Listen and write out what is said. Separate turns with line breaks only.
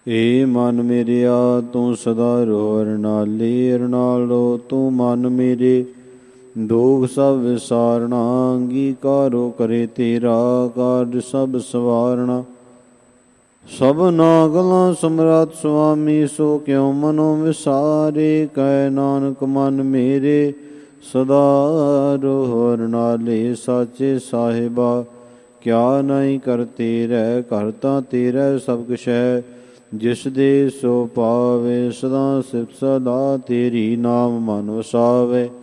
ਏ ਮਨ ਮੇਰਿਆ ਤੂੰ ਸਦਾ ਰੋ ਅਰਨਾਲੇ, ਅਰਨਾਲੋ ਤੂੰ ਮਨ ਮੇਰੇ ਦੋਖ ਸਭ ਵਿਸਾਰਣਾ। ਅੰਗੀਕਾਰੋ ਕਰੇ ਤੇਰਾ ਕਾਰਜ ਸਭ ਸਵਾਰਣਾ। ਸਭਨਾ ਗਲਾਂ ਸਮਰੱਥ ਸੁਆਮੀ, ਸੋ ਕਿਉ ਮਨੋ ਵਿਸਾਰੇ। ਕਹਿ ਨਾਨਕ ਮਨ ਮੇਰੇ ਸਦਾ ਰੋ ਅਰਨਾਲੇ। ਸਾਚੇ ਸਾਹਿਬਾ ਕਿਆ ਨਹੀਂ ਕਰ ਤੇਰੈ, ਘਰ ਤਾਂ ਤੇਰਾ ਸਭ ਕੁਛ ਹੈ। ਜਿਸ ਦੇ ਸੋ ਪਾਵੇ, ਸਦਾ ਸਿਫਤ ਸਦਾ ਤੇਰੀ, ਨਾਮ ਮਨ ਵਸਾਵੇ।